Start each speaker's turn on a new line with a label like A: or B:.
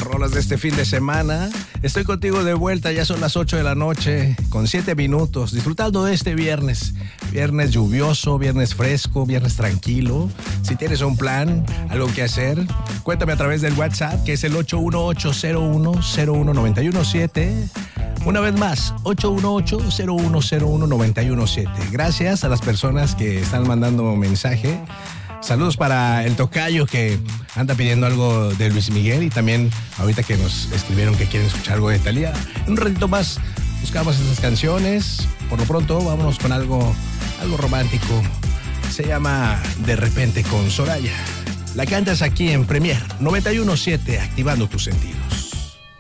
A: rolas de este fin de semana. Estoy contigo de vuelta, ya son las 8 de la noche, con 7 minutos, disfrutando de este viernes. Viernes lluvioso, viernes fresco, viernes tranquilo. Si tienes un plan, algo que hacer, cuéntame a través del WhatsApp, que es el 818-0101-917. Una vez más, 818-0101-917. Gracias a las personas que están mandando mensaje. Saludos para el tocayo que anda pidiendo algo de Luis Miguel, y también ahorita que nos escribieron que quieren escuchar algo de Thalía. En un ratito más buscamos esas canciones. Por lo pronto vámonos con algo romántico. Se llama De Repente con Soraya. La cantas aquí en Premier 91.7, activando tus sentidos.